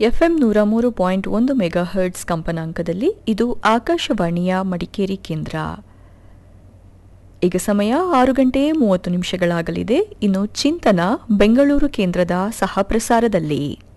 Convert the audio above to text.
FM 103.1 megahertz ಕಂಪನಾಂಕದಲ್ಲಿ ಇದು ಆಕಾಶವಾಣಿಯ ಮಡಿಕೇರಿ ಕೇಂದ್ರ. ಈಗ ಸಮಯ 6:30 ನಿಮಿಷಗಳಾಗಲಿದೆ. ಇನ್ನು ಚಿಂತನ ಬೆಂಗಳೂರು ಕೇಂದ್ರದ ಸಹ ಪ್ರಸಾರದಲ್ಲಿ.